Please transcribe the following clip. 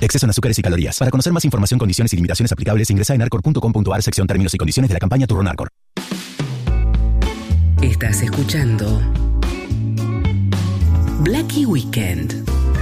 Exceso en azúcares y calorías. Para conocer más información, condiciones y limitaciones aplicables, ingresa en arcor.com.ar, sección términos y condiciones de la campaña Turrón Arcor. Estás escuchando Blacky Weekend.